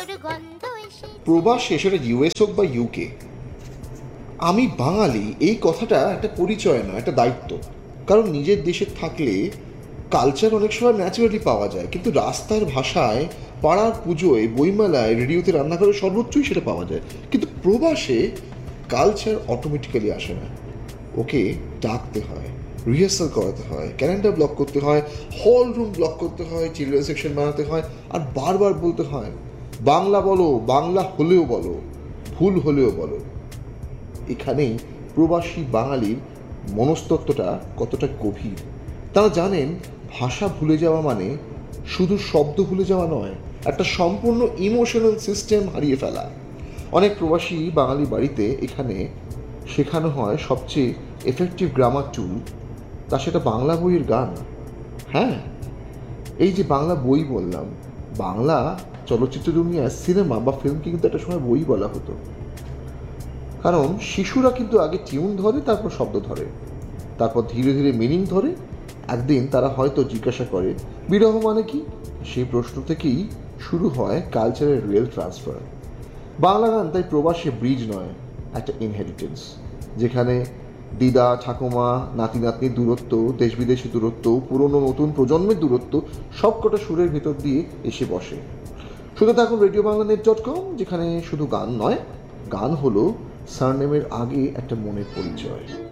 প্রবাসে, সেটা ইউএস হোক বা ইউকে, আমি বাঙালি এই কথাটা একটা পরিচয় না, একটা দায়িত্ব। কারণ নিজের দেশে থাকলে কালচার অনেক সময় ন্যাচারালি পাওয়া যায়, কিন্তু রাস্তার ভাষায়, পাড়ার পুজোয়, বইমেলায়, রেডিওতে, রান্নাঘরে সর্বোচ্চই সেটা পাওয়া যায়। কিন্তু প্রবাসে কালচার অটোমেটিক্যালি আসে না, ওকে ডাকতে হয়, রিহার্সাল করাতে হয়, ক্যালেন্ডার ব্লক করতে হয়, হল রুম ব্লক করতে হয়, চিলড্রেন সেকশন বানাতে হয়, আর বারবার বলতে হয় বাংলা বলো, বাংলা হলেও বলো, ভুল হলেও বলো। এখানেই প্রবাসী বাঙালির মনস্তত্ত্বটা কতটা গভীর। তারা জানেন ভাষা ভুলে যাওয়া মানে শুধু শব্দ ভুলে যাওয়া নয়, একটা সম্পূর্ণ ইমোশনাল সিস্টেম হারিয়ে ফেলা। অনেক প্রবাসী বাঙালি বাড়িতে এখানে শেখানো হয় সবচেয়ে এফেক্টিভ গ্রামার টুল, তা সেটা বাংলা বইয়ের গান। হ্যাঁ, এই যে বাংলা বই বললাম, বাংলা চলচ্চিত্র দুনিয়ায় সিনেমা বা ফিল্মকে কিন্তু একটা সময় বই বলা হতো। কারণ শিশুরা কিন্তু আগে টিউন ধরে, তারপর শব্দ ধরে, তারপর ধীরে ধীরে মিনিং ধরে। একদিন তারা হয়তো জিজ্ঞাসা করে বিরহ মানে কি। সেই প্রশ্ন থেকেই শুরু হয় কালচারের রিয়েল ট্রান্সফার। বাংলা গান তাই প্রবাসে ব্রিজ নয়, একটা ইনহেরিটেন্স, যেখানে দিদা ঠাকুমা নাতি নাতনির দূরত্ব, দেশ বিদেশি দূরত্ব, পুরনো নতুন প্রজন্মের দূরত্ব সবকটা সুরের ভিতর দিয়ে এসে বসে। শুধু থাকুন RadioBanglaNet.com, যেখানে শুধু গান নয়, গান হলো সারনেমের আগে একটা মনের পরিচয়।